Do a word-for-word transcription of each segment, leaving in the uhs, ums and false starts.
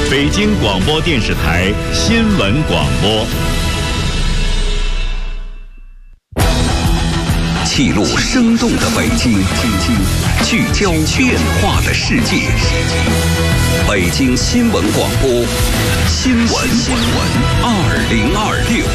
北京广播电视台新闻广播， 记录生动的北京，聚焦变化的世界。北京新闻广播，新闻二零二六。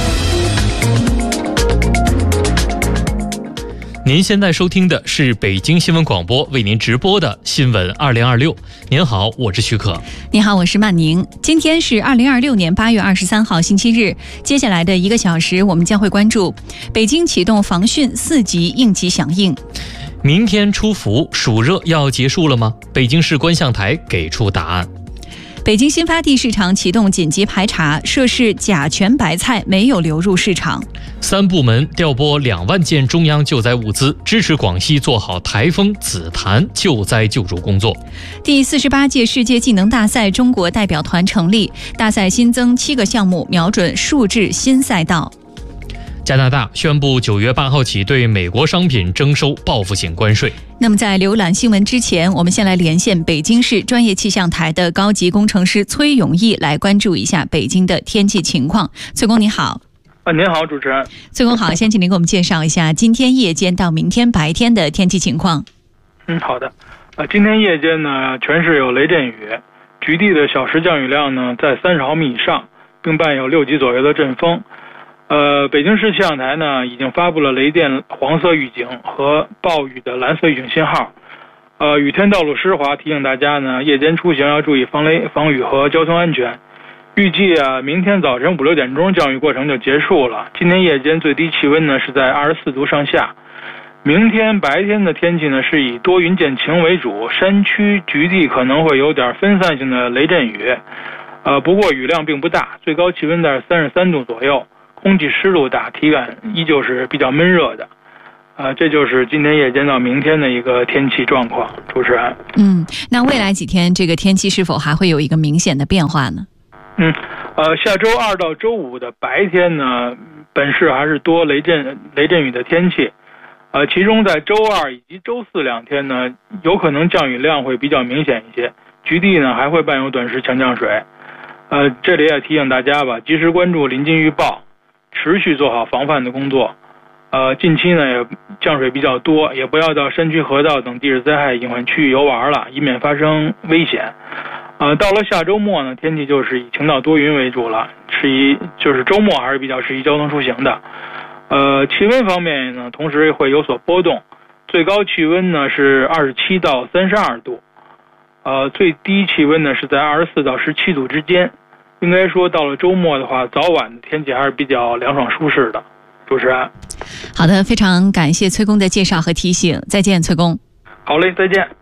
您现在收听的是北京新闻广播为您直播的新闻二零二六。您好，我是许可。 您好，我是曼宁。今天是二零二六年八月二十三号星期日。接下来的一个小时，我们将会关注北京启动防汛四级应急响应。 明天出伏，暑热要结束了吗？北京市观象台给出答案。 北京新发地市场启动紧急排查，涉事甲醛白菜没有流入市场。 三部门调拨两万件中央救灾物资，支持广西做好台风紫檀救灾救助工作。 第四十八届世界技能大赛中国代表团成立，大赛新增七个项目，瞄准数字新赛道。 加拿大宣布九月八号起对美国商品征收报复性关税。 那么在浏览新闻之前，我们先来连线北京市专业气象台的高级工程师崔永义，来关注一下北京的天气情况。崔工你好。 啊，您好，主持人。 崔工好，先请您给我们介绍一下今天夜间到明天白天的天气情况。 嗯，好的。呃，今天夜间呢，全市有雷阵雨，局地的小时降雨量呢在三十毫米以上，并伴有六级左右的阵风。呃，北京市气象台呢已经发布了雷电黄色预警和暴雨的蓝色预警信号。呃，雨天道路湿滑，提醒大家呢夜间出行要注意防雷、防雨和交通安全。预计啊，明天早晨五六点钟降雨过程就结束了。今天夜间最低气温呢是在二十四度上下。明天白天的天气呢是以多云见晴为主，山区局地可能会有点分散性的雷阵雨。呃，不过雨量并不大，最高气温在三十三度左右。空气湿度大，体感依旧是比较闷热的，呃，这就是今天夜间到明天的一个天气状况。主持人， 嗯，那未来几天这个天气是否还会有一个明显的变化呢？ 嗯，呃，下周二到周五的白天呢，本市还是多雷阵雷阵雨的天气，呃，其中在周二以及周四两天呢，有可能降雨量会比较明显一些，局地呢还会伴有短时强降水。呃，这里也提醒大家吧，及时关注临近预报。持续做好防范的工作，呃，近期呢也降水比较多，也不要到山区河道等地质灾害隐患区域游玩了，以免发生危险。呃，到了下周末呢，天气就是以晴到多云为主了，适宜就是周末还是比较适宜交通出行的。呃，气温方面呢，同时会有所波动，最高气温呢是二十七到三十二度，呃，最低气温呢是在二十四到十七度之间。应该说到了周末的话，早晚的天气还是比较凉爽舒适的。主持人， 好的，非常感谢崔工的介绍和提醒，再见，崔工。 好嘞，再见。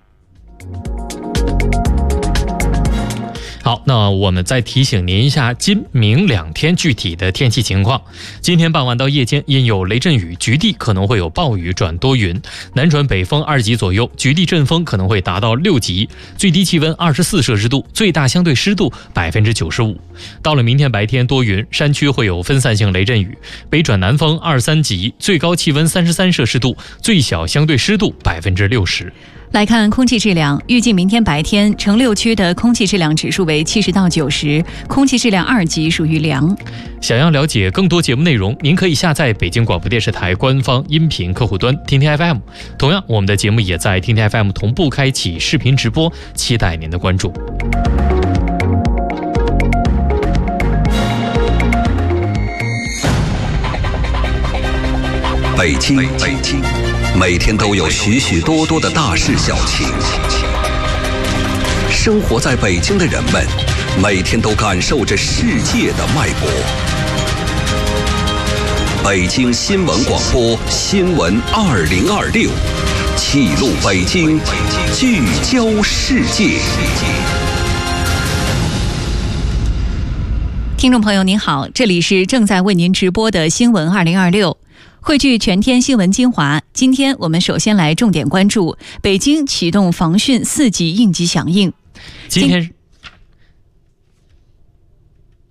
好，那我们再提醒您一下今明两天具体的天气情况。今天傍晚到夜间因有雷阵雨，局地可能会有暴雨转多云，南转北风二级左右，局地阵风可能会达到六级，最低气温二十四摄氏度，最大相对湿度百分之九十五。到了明天白天多云，山区会有分散性雷阵雨，北转南风二三级，最高气温三十三摄氏度，最小相对湿度百分之六十。 来看空气质量，预计明天白天城六区的空气质量指数为七十到九十，空气质量二级，属于良。 想要了解更多节目内容，您可以下载北京广播电视台官方音频客户端听听 F M。同样，我们的节目也在听听 F M 同步开启视频直播，期待您的关注。 北京，北京。每天都有许许多多的大事小情，生活在北京的人们，每天都感受着世界的脉搏。北京新闻广播，新闻二零二六，记录北京，聚焦世界。 听众朋友您好，这里是正在为您直播的新闻二零二六。汇聚全天新闻精华，今天我们首先来重点关注北京启动防汛四级应急响应。 今天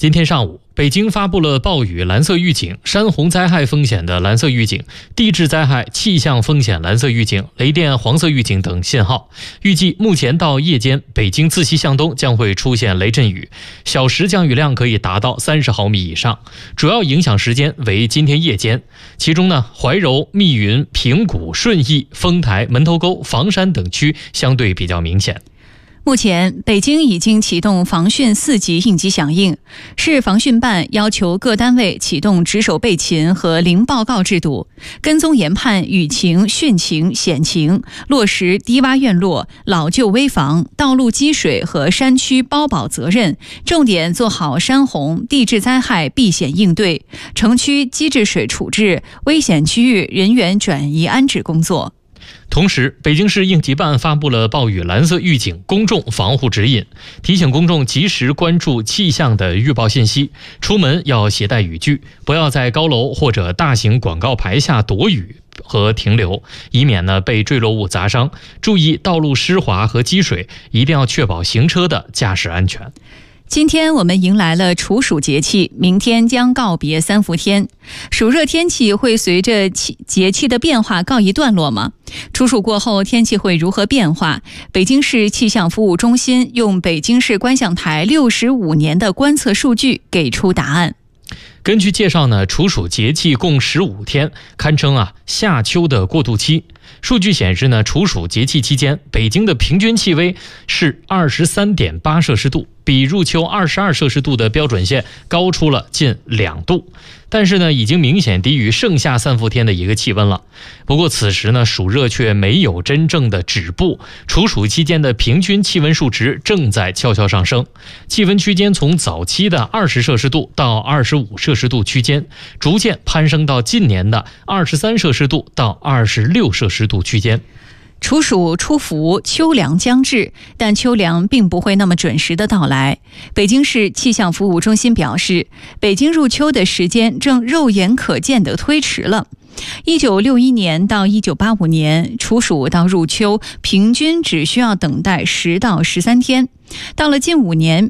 今天上午，北京发布了暴雨蓝色预警、山洪灾害风险的蓝色预警、地质灾害气象风险蓝色预警、雷电黄色预警等信号。预计目前到夜间，北京自西向东将会出现雷阵雨，小时降雨量可以达到三十毫米以上，主要影响时间为今天夜间。其中呢，怀柔、密云、平谷、顺义、丰台、门头沟、房山等区相对比较明显。 目前，北京已经启动防汛四级应急响应，市防汛办要求各单位启动值守备勤和零报告制度，跟踪研判雨情、汛情、险情，落实低洼院落、老旧危房、道路积水和山区包保责任，重点做好山洪、地质灾害避险应对、城区机制水处置、危险区域人员转移安置工作。 同时，北京市应急办发布了暴雨蓝色预警公众防护指引，提醒公众及时关注气象的预报信息，出门要携带雨具，不要在高楼或者大型广告牌下躲雨和停留，以免呢被坠落物砸伤。注意道路湿滑和积水，一定要确保行车的驾驶安全。 今天我们迎来了处暑节气，明天将告别三伏天。暑热天气会随着节气的变化告一段落吗？处暑过后天气会如何变化？北京市气象服务中心用北京市观象台六十五年的观测数据给出答案。 根据介绍呢，处暑节气共十五天，堪称啊夏秋的过渡期。数据显示呢，处暑节气期间，北京的平均气温是 二十三点八摄氏度，比入秋二十二摄氏度的标准线高出了近两度。但是呢，已经明显低于盛夏三伏天的一个气温了。不过此时呢，暑热却没有真正的止步，处暑期间的平均气温数值正在悄悄上升，气温区间从早期的二十摄氏度到二十五摄氏度区间，逐渐攀升到近年的二十三摄氏度到二十六摄氏度区间。 处暑初伏，秋凉将至，但秋凉并不会那么准时的到来。北京市气象服务中心表示，北京入秋的时间正肉眼可见地推迟了。一九六一年到一九八五年，处暑到入秋平均只需要等待十到十三天。到了近五年，